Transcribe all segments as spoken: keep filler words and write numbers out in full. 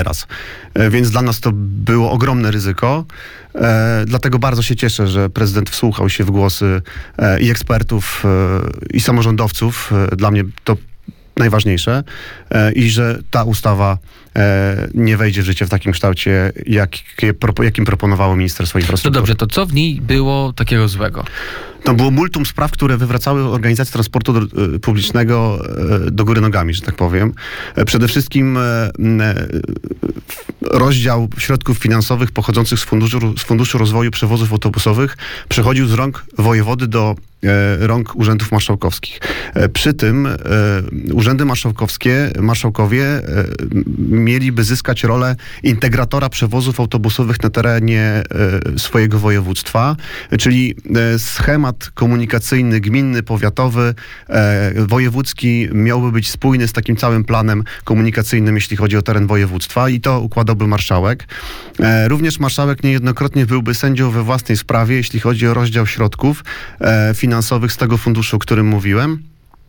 teraz. E, więc dla nas to było ogromne ryzyko. E, dlatego bardzo się cieszę, że prezydent wsłuchał się w głosy e, i ekspertów, e, i samorządowców. E, dla mnie to najważniejsze e, i że ta ustawa e, nie wejdzie w życie w takim kształcie, jakie, pro, jakim proponowało Ministerstwo No Infrastruktury. dobrze, to co w niej było takiego złego? To było multum spraw, które wywracały organizację transportu do, e, publicznego e, do góry nogami, że tak powiem. E, przede wszystkim e, e, rozdział środków finansowych pochodzących z funduszu, z funduszu Rozwoju Przewozów Autobusowych przechodził z rąk wojewody do e, rąk urzędów marszałkowskich. E, przy tym e, urzędy marszałkowskie, marszałkowie e, mieliby zyskać rolę integratora przewozów autobusowych na terenie e, swojego województwa, czyli e, schemat komunikacyjny, gminny, powiatowy, e, wojewódzki miałby być spójny z takim całym planem komunikacyjnym, jeśli chodzi o teren województwa i to układałby marszałek. E, również marszałek niejednokrotnie byłby sędzią we własnej sprawie, jeśli chodzi o rozdział środków e, finansowych z tego funduszu, o którym mówiłem.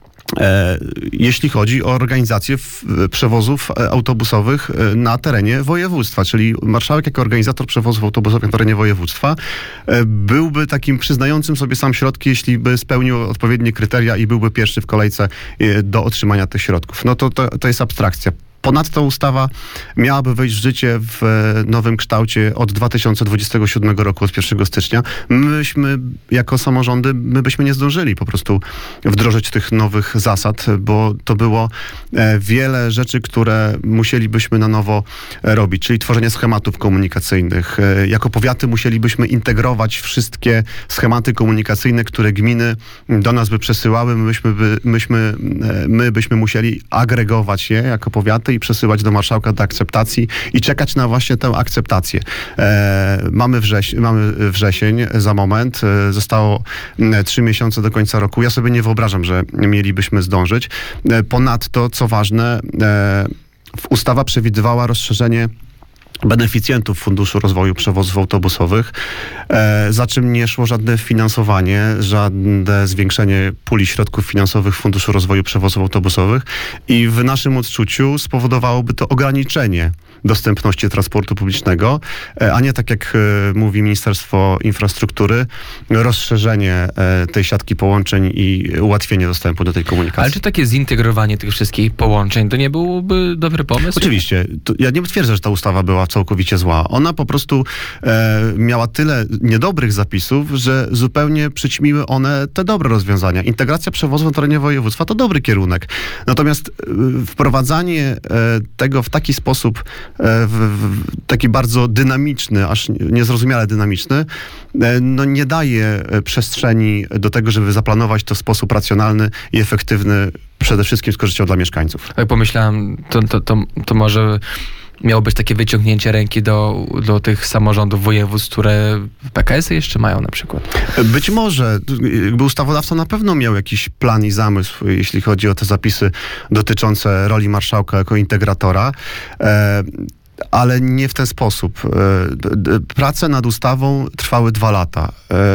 E, jeśli chodzi o organizację w, przewozów autobusowych na terenie województwa, czyli marszałek jako organizator przewozów autobusowych na terenie województwa e, byłby takim przyznającym sobie sam środki, jeśli by spełnił odpowiednie kryteria i byłby pierwszy w kolejce e, do otrzymania tych środków. No to, to, to jest abstrakcja. Ponadto ustawa miałaby wejść w życie w nowym kształcie od dwa tysiące dwudziestego siódmego roku, od pierwszego stycznia. Myśmy, jako samorządy, my byśmy nie zdążyli po prostu wdrożyć tych nowych zasad, bo to było wiele rzeczy, które musielibyśmy na nowo robić, czyli tworzenie schematów komunikacyjnych. Jako powiaty musielibyśmy integrować wszystkie schematy komunikacyjne, które gminy do nas by przesyłały. Myśmy, by, myśmy, my byśmy musieli agregować je jako powiaty i przesyłać do marszałka do akceptacji i czekać na właśnie tę akceptację. E, mamy, wrześ, mamy wrzesień za moment. E, zostało trzy miesiące do końca roku. Ja sobie nie wyobrażam, że mielibyśmy zdążyć. E, ponadto, co ważne, e, ustawa przewidywała rozszerzenie beneficjentów Funduszu Rozwoju Przewozów Autobusowych, e, za czym nie szło żadne finansowanie, żadne zwiększenie puli środków finansowych Funduszu Rozwoju Przewozów Autobusowych i w naszym odczuciu spowodowałoby to ograniczenie dostępności transportu publicznego, e, a nie tak jak e, mówi Ministerstwo Infrastruktury, rozszerzenie e, tej siatki połączeń i ułatwienie dostępu do tej komunikacji. Ale czy takie zintegrowanie tych wszystkich połączeń to nie byłby dobry pomysł? Oczywiście. To ja nie twierdzę, że ta ustawa była całkowicie zła. Ona po prostu e, miała tyle niedobrych zapisów, że zupełnie przyćmiły one te dobre rozwiązania. Integracja przewozów na terenie województwa to dobry kierunek. Natomiast e, wprowadzanie e, tego w taki sposób, e, w, w taki bardzo dynamiczny, aż niezrozumiale dynamiczny, e, no nie daje przestrzeni do tego, żeby zaplanować to w sposób racjonalny i efektywny, przede wszystkim z korzyścią dla mieszkańców. Jak pomyślałem, to, to, to, to może miało być takie wyciągnięcie ręki do, do tych samorządów województw, które P K S-y jeszcze mają na przykład. Być może. Jakby ustawodawca na pewno miał jakiś plan i zamysł, jeśli chodzi o te zapisy dotyczące roli marszałka jako integratora. E, ale nie w ten sposób. Prace nad ustawą trwały dwa lata.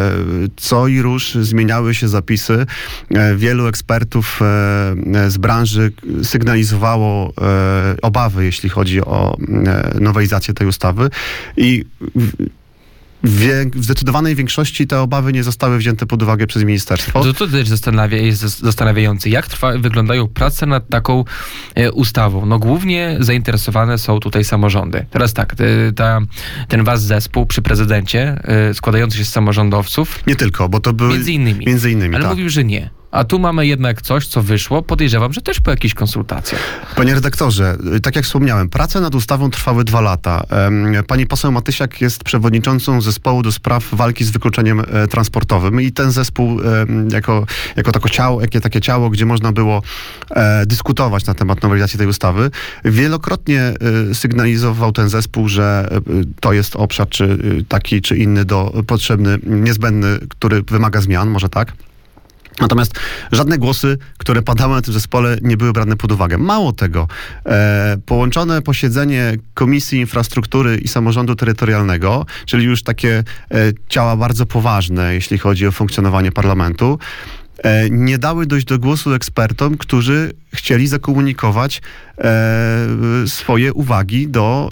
Co i róż zmieniały się zapisy. Wielu ekspertów z branży sygnalizowało obawy, jeśli chodzi o nowelizację tej ustawy i w zdecydowanej większości te obawy nie zostały wzięte pod uwagę przez ministerstwo. To, to też zastanawia, jest zastanawiające. Jak trwa, wyglądają prace nad taką e, ustawą? No głównie zainteresowane są tutaj samorządy. Teraz tak, te, ta, ten wasz zespół przy prezydencie, e, składający się z samorządowców. Nie tylko, bo to były... Między innymi. Między innymi, Ale tak. mówił, że nie. A tu mamy jednak coś, co wyszło. Podejrzewam, że też po jakichś konsultacjach. Panie redaktorze, tak jak wspomniałem, prace nad ustawą trwały dwa lata. Pani poseł Matysiak jest przewodniczącą zespołu do spraw walki z wykluczeniem transportowym i ten zespół jako, jako takie ciało, jakie takie ciało, gdzie można było e, dyskutować na temat nowelizacji tej ustawy, wielokrotnie e, sygnalizował ten zespół, że e, to jest obszar czy taki czy inny do potrzebny, niezbędny, który wymaga zmian, może tak. Natomiast żadne głosy, które padały na tym zespole, nie były brane pod uwagę. Mało tego, e, połączone posiedzenie Komisji Infrastruktury i Samorządu Terytorialnego, czyli już takie e, ciała bardzo poważne, jeśli chodzi o funkcjonowanie parlamentu, e, nie dały dojść do głosu ekspertom, którzy chcieli zakomunikować e, swoje uwagi do